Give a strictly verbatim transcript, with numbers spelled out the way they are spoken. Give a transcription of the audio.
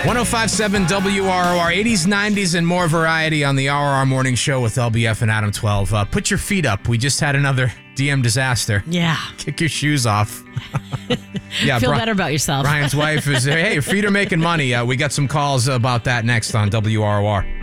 one oh five point seven W R O R, eighties, nineties, and more variety on the R R R Morning Show with L B F and Adam twelve. Uh, put your feet up. We just had another D M disaster. Yeah. Kick your shoes off. Yeah, Feel Bri- better about yourself. Brian's wife is, hey, your feet are making money. Uh, we got some calls about that next on W R O R.